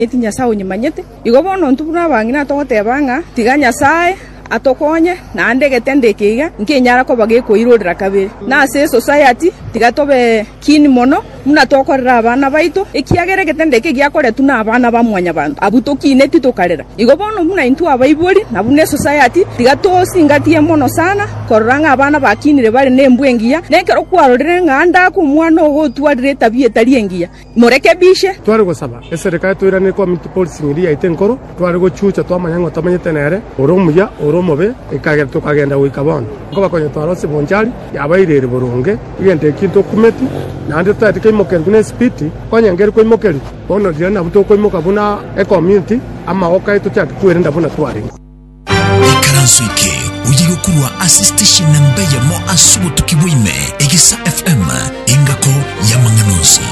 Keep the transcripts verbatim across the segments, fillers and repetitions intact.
eti Nyasaye nyimanyete igo bono ntubuna bangina togotebanga tiga Nyasaye atokonye na ndegete ndekiga nkinyara ko bage koirorera kabere na se society tiga tobe kini mono muna tokorera abana baito ikiagere getendeke giakore tuna abana bamwanya bantu abutokine titokarera igo bono muna intu abaibori na bune society tiga to singatie mono sana koranga abana bakinire bari nembwengia nekero kwarorere nganda ku mwana ogo twarire tabie tariengia moreke bishe twari gusaba esereka twirane ko community policing iri aitenkoro twari gochucha twamanyango tamanyete nere oromuya oromobe ikagera tukagenda wikabona ngo bakonye twarose bonjali yabairere burunge igende kintu kumeti nande tatike imokeri kuna spiti kwanyangeri ko imokeri bono diana buto ko imoka buna e community ama okai to chat kuerenda buna twari ikaransuike uyigo kurwa assistation namba ya mo asubo tukibwime Egesa F M ingako ya manganozi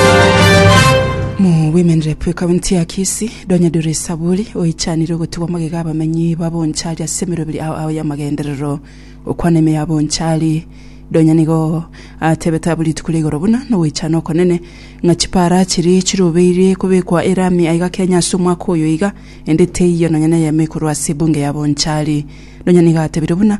mu women rep county ya Kisi donya dure sabuli oichaniro gutwa magega abamenyi babonchali asemero bili aho ya magenderero okwaneme yabonchali donya nigo atebeta buli tukulegoro buna no wichano konene ngachipara chiri chirubeire kubekwa erami aiga Kenya sumwa koyo iga endete iyo nonyane ya mekurwa sibunge yabonchali donya niga atebiro buna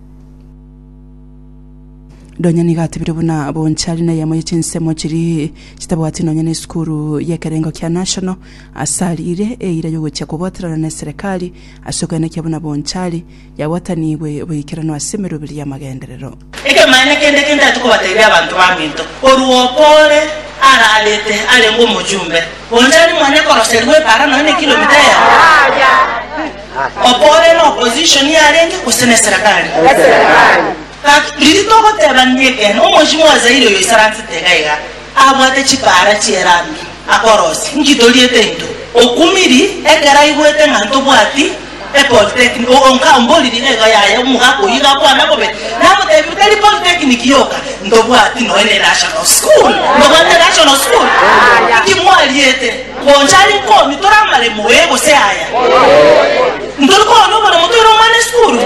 donya niga atebiro buna bonchali na yamo yichinsemo chiri chitabwati nonyane skuru yekerengo kya national asalire eira yogo cha kubotra na serikali asokane kya buna bonchali yawataniwe bwikirano asemero bili ya magenderero eke mane kende kende tukubateria abantu baminto oruopole ara alete ale ngo mujumbe bonjali mwane koroserwe para none kilomita ya opole no opposition ya renge kusene serikali lito goteba nyeke no mujimo wazairo yo isaranti tegaiga abwate chipara chierami akorosi ngitolie tento okumiri egera igwete nganto bwati e polytechnic o onka mboli dinega ya ya mugako yiga kwa nako be namo te bitali polytechnic yoka ndo bwati no ene national school ndo ene national school ki mwaliete bonjali ko mitora male muwego se aya ndo ko no bana mutoro mane school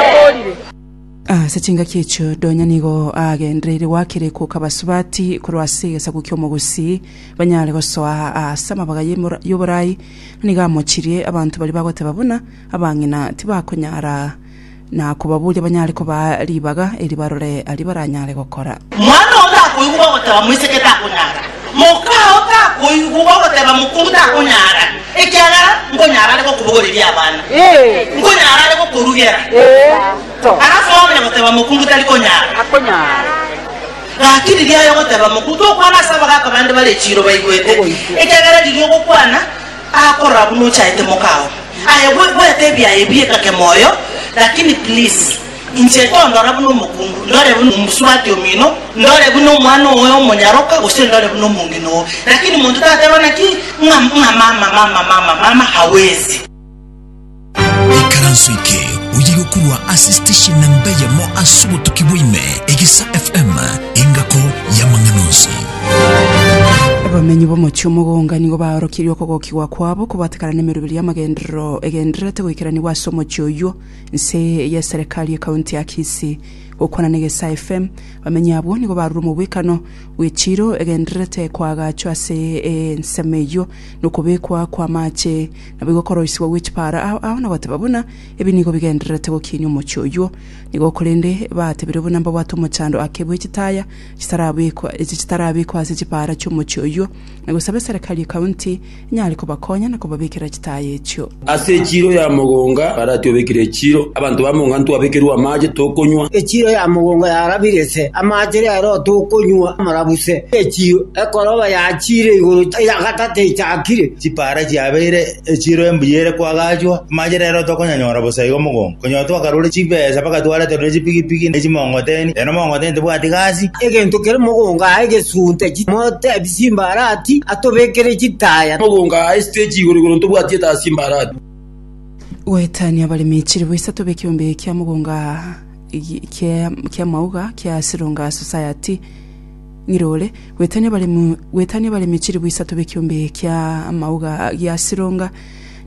Ah, sechinga kiecho donya nigo agendrere wakire ku kabasubati kurwasegesa gukyo mugusi banyale gosoa asama bagaye yoborai niga mochirie abantu bali bagote babuna abangina tibakonyara na kubabulya banyale ko balibaga eri barore ali baranyale gokora mwana oda kuyuba gote bamwiseketa kunyara mokao ta kuyuba gote bamukunta kunyara ekyara ngonyara leko kubogole byabana eh ngonyara leko kurugera eh arafu wabone goteba mukungu taliko nyara akonyara lakini dia yo goteba mukungu okwana sabaga kabande bale chiro bayigwete ekagara diri okwana akora buno chaite mokao aye bwe bwe tebia ebie kake moyo lakini please inje tondora buno mukungu ndore buno musubati omino ndore buno mwana oyo monyaroka ose ndore buno mungino lakini muntu tatebana ki mama mama mama mama mama hawezi ikaransuike uyigo kurwa assistation namba ya mo asubo tukibwime Egesa F M ingako ya manganozi abamenyi bo mucyumo gonga nigo barokiriyo kogokiwa kwabo kubatakana nemero bili ya magendero egenderete gwikirani wasomo cyoyo nse ya serikali ya county ya Kisi okwana Egesa F M bamenyi abo nigo barumo bwikano wechiro egenderete kwaga cyase e, nsemeyo nokubekwa kwa mache nabigo koroisiwa wichpara aho nabatababuna ebi nigo bigenderete gokinyo mucyoyo nigo kolende batebire bunamba bwatu muchando akebwe kitaya kitarabikwa iki kitarabikwa sikipara cyo mucyoyo nigo sabe serikali ya county nyali kubakonya nakubabikira kitaye cyo ase chiro ya mugonga baratyo bekire chiro abantu bamunga ntu abekirwa amaje tokonywa echiro ya mugonga yarabirese amaje yaro tokonywa marabuse echiro ekoroba ya chire iguru ya gatate chakire chipara cyabere echiro embiyere kwagajwa amaje yaro tokonya nyora busa yo mugonga konyo to akarule chibesa paka twala tere chipigi pigi nechimongoteni eno mongoteni tubwati gazi egento kere mugonga age sunte mote bisimbarati atobekere kitaya mugonga stage iguru iguru tubwati ta simbarati wetani abali michiri bwisa tobekiombe kya mugonga kya kya mauga kya Sirunga Society ngirole wetani bali wetani bali michiri bwisa tobekiombe kya mauga ya Sirunga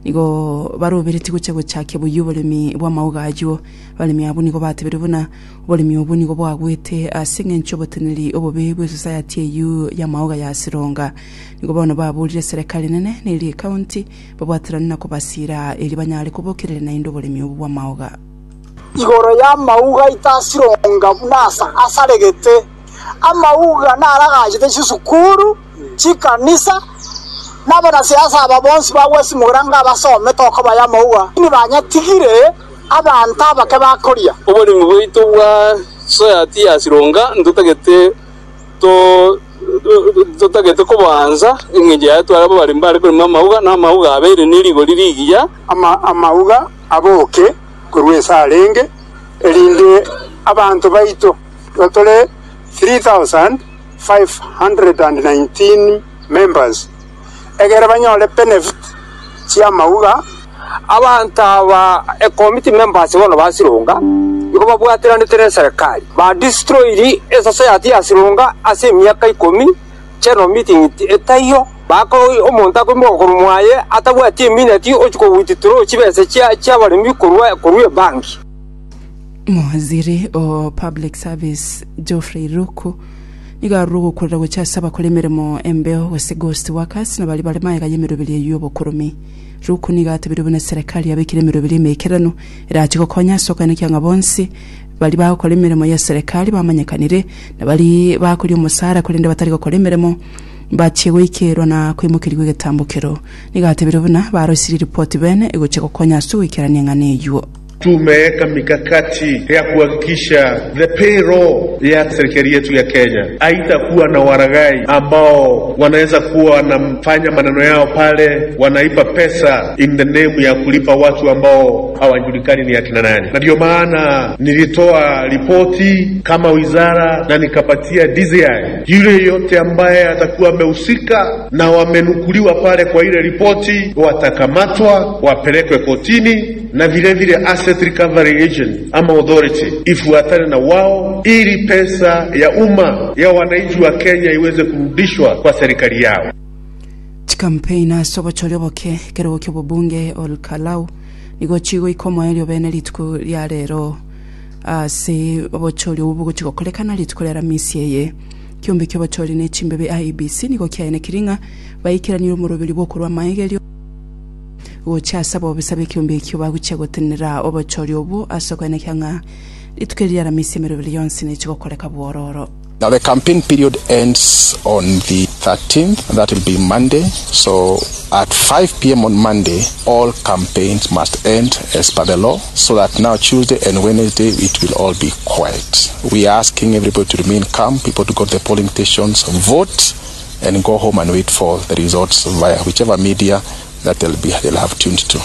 nigo barobiriti guche guchake buyubolemi bwa maugajo balemi abu nigo batebere buna bolemi obu nigo bwagwete asinge nchoboteneri obobe bwe society yu ya mauga ya Sironga nigo bano babulire serikali nene nili county babwatirana kubasira eli banyale kubokirere na indo bolemi obu bwa mauga igoro ya mauga itasironga bunasa asaregete amauga naragajite chisukuru chikanisa nabana siasa ababonsi bawesi muranga basome toko baya mauga ni banyatigire abantu abake bakoria ubone mubito bwa society ya Sironga ndutagete to tutagete kubanza ingeje yatu arabo bari mbare kuri mauga na mauga abere nirigo lirigiya ama amauga aboke kurwesa alenge elinde abantu baito batole three thousand five hundred nineteen members egera banyole benefit cia mauga abantu aba e committee members bono basironga iko babwatirane tere serikali ba destroyiri esa society ya Sironga ase miaka ikumi chero meeting etayo bako omuntu akomo kurumwaye atabwati minute ochuko wititro chibese cia cia bari mikurwa kurwe banki. Mwaziri o public service Geoffrey Ruku niga rugo kurira gucha saba kolemeremo embeo wese ghost workers na bali bali mayiga yemerobili yubo kurumi Ruku niga atebire bune serikali yabikire merobili mekerano irachiko konya soka ne kyanga bonsi bali ba kolemeremo ya serikali bamanyekanire na bali bakuri umusara kurinde batari ko kolemeremo bachiwe ikero na kwimukirwe getambukero niga atebire buna barosiri report bene egocheko konya su ikiranye ngane yuo. Tumeweka mikakati ya kuhakikisha the payroll ya serikali yetu ya Kenya haitakuwa na waragai ambao wanaweza kuwa wanafanya maneno yao pale, wanaipa pesa in the name ya kulipa watu ambao hawajulikani ni akina nani. Na ndio maana nilitoa ripoti kama wizara na nikapatia D C I yule yote ambaye atakuwa amehusika na wamenukuliwa pale kwa ile ripoti watakamatwa, wapelekwe kotini, na vile vile asset recovery agent ama authority ifuatane na wao ili pesa ya umma ya wananchi wa Kenya iweze kurudishwa kwa serikali yao. Campaign sobo cholyoboke kero kyo bunge Olkalau nigo chigo ikomo elyo bene litku ya rero ase obocholi ubu guchiko kolekana litkolera misiyeye kyombe kyo bocholi ne chimbebe I E B C nigo kyane kiringa bayikiraniro mu rubiri bokurwa mayegelyo ucha sabo bisabe kyombe kyo baguchegotenera obocholi ubu asokane kyanga litkelira misemero yonse ne chiko koleka bororo. Now the campaign period ends on the thirteenth, that will be Monday. So at five p m on Monday, all campaigns must end as per the law, so that now Tuesday and Wednesday it will all be quiet. We are asking everybody to remain calm, people to go to the polling stations, vote, and go home and wait for the results via whichever media that they'll be they'll have tuned to.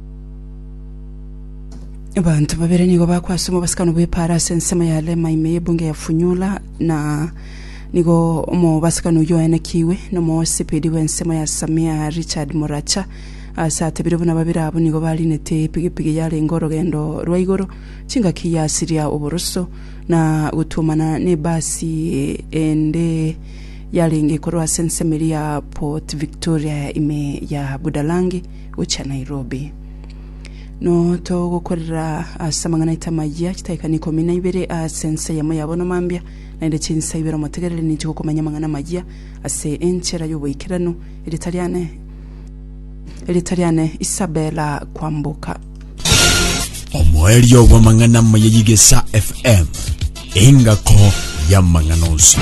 Abantu babere nigo bakwasoma basikano bwepara sensema ya lema ime bunge ya Funyula na nigo omo basikano yo enekiwe no mo C P D wensema ya Samia Richard Moracha asa tebire buna babira abo nigo bali nete pigipigi yale ngoro gendo rwaigoro chinga kiya siria oburuso na gutumana ne basi ende yale ngekorwa sensemeri ya Port Victoria ime ya Budalangi ucha Nairobi. No to gukorera asamangana itamajya kitaikani komina ibere a sense yamo yabono mambya na inde chinsa ibere motegerere ni cyo kumanya mangana majya ase enchera yo wikirano Italiane Italiane Isabella Kwambuka Omoelio wa mangana mayigesa F M ingako ya manganosi.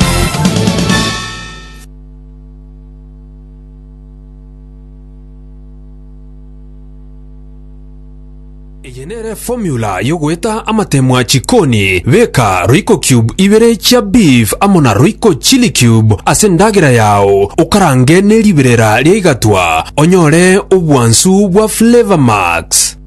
Yenere formula yogweta amatemwa chikoni veka Royco Cube ibere cha beef amona Royco Chili Cube asendagira yao ukarange neliberera ligatwa onyore ubwansu bwa Flavor Max.